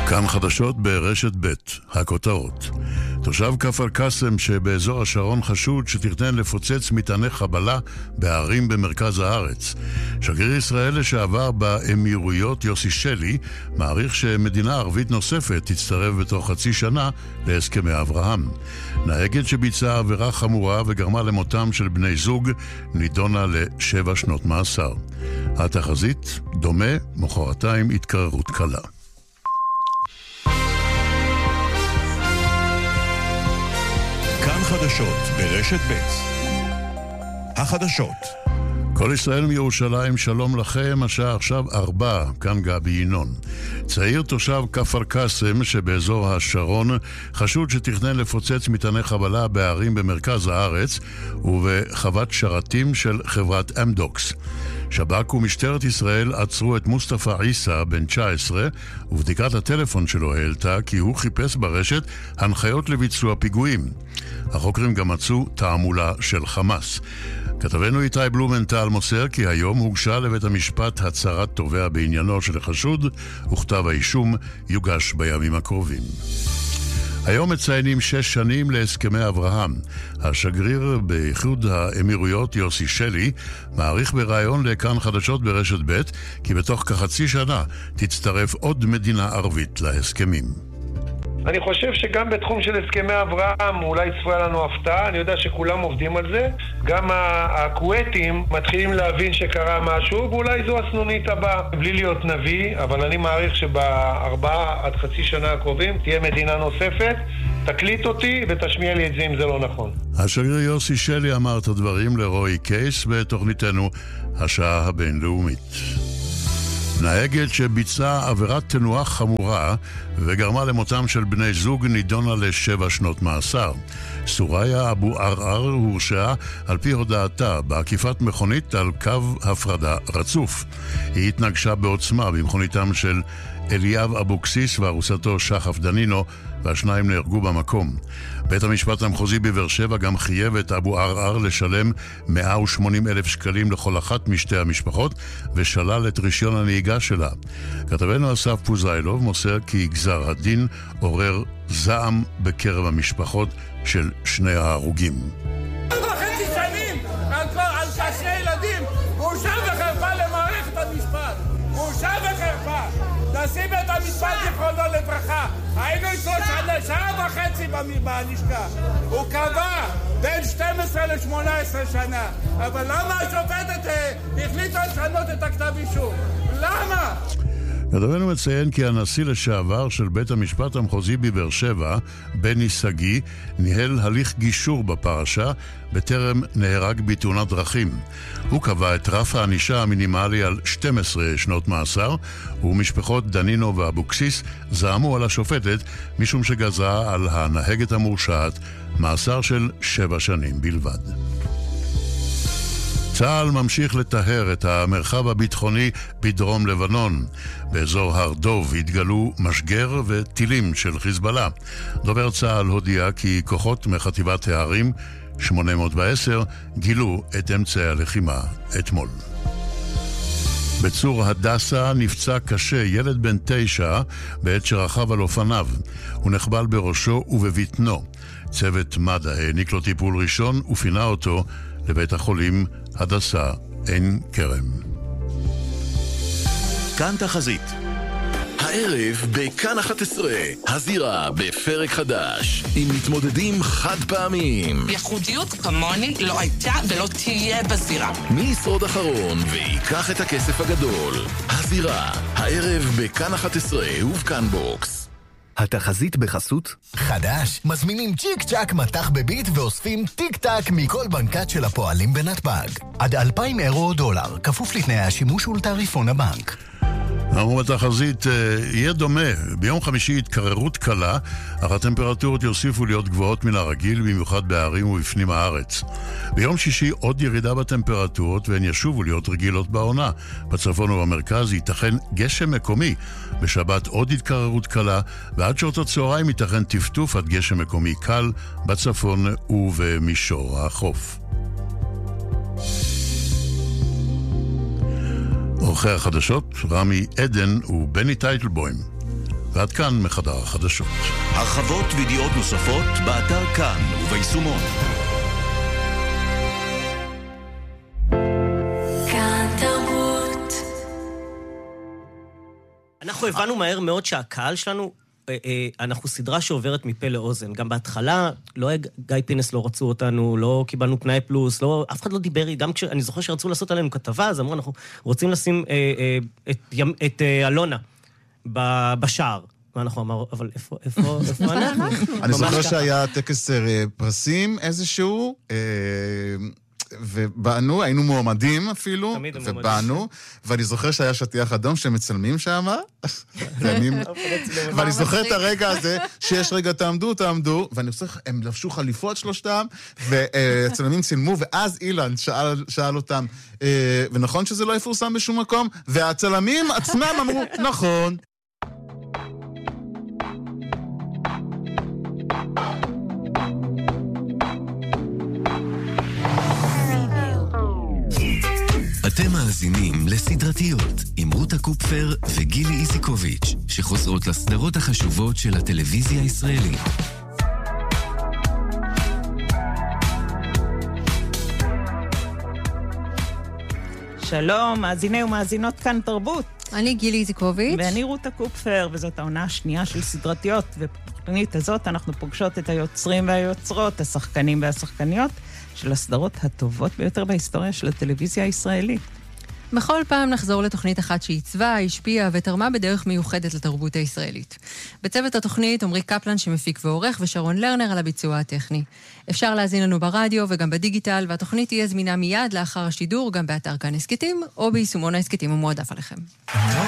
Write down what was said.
כאן חדשות ברשת ב', הכותרות. תושב כפר קאסם שבאזור השרון חשוד שתכנן לפוצץ מטעני חבלה בערים במרכז הארץ. שגריר ישראל לשעבר באמירויות יוסי שלי מעריך שמדינה ערבית נוספת תצטרף בתוך חצי שנה להסכמי אברהם. נהגת שביצעה עבירה חמורה וגרמה למותם של בני זוג נידונה ל7 שנות מאסר. התחזית דומה, מחרתיים התקררות קלה. כאן חדשות ברשת ב'. החדשות. כל ישראל מירושלים, שלום לכם, השעה עכשיו 4, כאן גבי ינון. צעיר תושב כפר קאסם שבאזור השרון חשוד שתכנן לפוצץ מטעני חבלה בערים במרכז הארץ ובחוות שרתים של חברת אמדוקס. שב"כ ומשטרת ישראל עצרו את מוסטפא עיסא בן 19 ובדיקת הטלפון שלו העלתה כי הוא חיפש ברשת הנחיות לביצוע פיגועים. החוקרים גם מצאו תעמולה של חמאס. כתבנו איתי בלומנטל מוסר כי היום הוגשה לבית המשפט הצהרת תובע בעניינו של החשוד וכתב האישום יוגש בימים הקרובים. היום מציינים 6 שנים להסכמי אברהם. השגריר באיחוד האמירויות יוסי שלי מעריך ברעיון לכאן חדשות ברשת ב' כי בתוך כחצי שנה תצטרף עוד מדינה ערבית להסכמים. אני חושב שגם בתחום של הסכמי אברהם אולי צפויה לנו הפתעה, אני יודע שכולם עובדים על זה, גם הכווייתים מתחילים להבין שקרה משהו, ואולי זו הסנונית הבאה, בלי להיות נביא, אבל אני מעריך שב4 עד חצי שנה הקרובים תהיה מדינה נוספת, תקליט אותי ותשמיע לי את זה אם זה לא נכון. השגריר יוסי שלי אמר את הדברים לרועי קייס בתוכניתנו השעה הבינלאומית. נהגת שביצעה עבירת תנועה חמורה וגרמה למותם של בני זוג נידונה ל7 שנות מאסר. סוריה אבו ערער הורשעה על פי הודעתה בעקיפת מכונית על קו הפרדה רצוף. היא התנגשה בעוצמה במכוניתם של אליאב אבוקסיס וארוסתו שחף דנינו, והשניים נהרגו במקום. בית המשפט המחוזי בבאר שבע גם חייב את אבו ערער לשלם 180,000 שקלים לכל אחת משתי המשפחות ושלל את רישיון הנהיגה שלה. כתבנו אסף פוזיילוב מוסר כי גזר הדין עורר זעם בקרב המשפחות של שני ההרוגים. 1.5 שנים על 6 ילדים, בושה וחרפה למערכת המשפט, בושה וחרפה. נשיא בית המשפט זיכרונו לברכה, היינו איתו שעה וחצי בלשכה, הוא קבע בין 12 ל-18 שנה, אבל למה השופטת החליטה לשנות את הכתב אישום? למה? כתבנו מציין כי הנשיא לשעבר של בית המשפט המחוזי בבאר שבע, בני סגי, ניהל הליך גישור בפרשה בטרם נהרג בתאונת דרכים. הוא קבע את רף הענישה המינימלי על 12 שנות מאסר, ומשפחות דנינו ואבוקסיס זעמו על השופטת משום שגזרה על הנהגת המורשעת מאסר של 7 שנים בלבד. צה"ל ממשיך לטהר את המרחב הביטחוני בדרום לבנון. באזור הר דוב התגלו משגר וטילים של חיזבאללה. דובר צה"ל הודיע כי כוחות מחטיבת הערים 810 גילו את אמצעי הלחימה אתמול. בצור הדסה נפצע קשה ילד בן 9 בעת שרכב על אופניו. הוא נחבל בראשו ובבטנו. צוות מד"א העניק לו טיפול ראשון ופינה אותו לבית החולים הדסה עין כרם. כאן תחזית. הערב בכאן 11, הזירה בפרק חדש עם מתמודדים חד פעמיים. ייחודיות כמוני לא הייתה ולא תהיה בזירה. מי ישרוד אחרון ויקח את הכסף הגדול? הזירה, הערב בכאן 11 ובכאן בוקס. התחזית בחסות חדש, מזמינים צ'יק צ'ק מתח בביט ואוספים טיק טק מכל בנקת של הפועלים בנתב"ג. עד 2,000 אירו או דולר, כפוף לתנאי השימוש ולתעריפון הבנק. אנחנו בתחזית יהיה דומה. ביום חמישי התקררות קלה, אך הטמפרטורות יוסיפו להיות גבוהות מן הרגיל, במיוחד בערים ובפנים הארץ. ביום שישי עוד ירידה בטמפרטורות והן ישובו להיות רגילות בעונה. בצפון ובמרכז ייתכן גשם מקומי. בשבת עוד התקררות קלה, ועד שעות הצהריים ייתכן טפטוף עד גשם מקומי קל בצפון ובמישור החוף. עורכי החדשות רמי עדן ובני טייטלבוים. ועד כאן מחדר החדשות. הרחבות וידיעות נוספות באתר כאן וביישומון. אנחנו הבנו מהר מאוד שהקהל שלנו, אנחנו סדרה שעוברת מפה לאוזן. גם בהתחלה, גיא פינס לא רצו אותנו, לא קיבלנו תנאי פלוס, אף אחד לא דיבר, גם אני זוכר שרצו לעשות עלינו כתבה, אז אמרו, אנחנו רוצים לשים את אלונה בשער. ואנחנו אמרו, אבל איפה אנחנו? אני זוכר שהיה טקס פרסים איזשהו, ובאנו, היינו מועמדים אפילו, ובאנו, ואני זוכר שהיה שטיח אדום שמצלמים שם, ואני זוכר את הרגע הזה, שיש רגע תעמדו, ואני זוכר, הם לבשו חליפות שלושתם, והצלמים צילמו, ואז אילן שאל אותם, ונכון שזה לא יפורסם בשום מקום, והצלמים עצמם אמרו, נכון. אתם מאזינים לסדרתיות עם רותה קופפר וגילי איזיקוביץ' שחוזרות לסדרות החשובות של הטלוויזיה הישראלית. שלום, מאזיני ומאזינות כאן תרבות. אני גילי איזיקוביץ'. ואני רותה קופפר, וזאת העונה השנייה של סדרתיות, ובתוכנית הזאת אנחנו פוגשות את היוצרים והיוצרות, השחקנים והשחקניות, של הסדרות הטובות ביותר בהיסטוריה של הטלוויזיה הישראלית. בכל פעם נחזור לתוכנית אחת שעיצבה, השפיעה ותרמה בדרך מיוחדת לתרבות הישראלית. בצוות התוכנית עמרי קפלן שמפיק ועורך ושרון לרנר על הביצוע הטכני. אפשר להזין לנו ברדיו וגם בדיגיטל, והתוכנית תהיה זמינה מיד לאחר השידור גם באתר כאן הסקטים או ביישומון ההסקטים המועדף עליכם.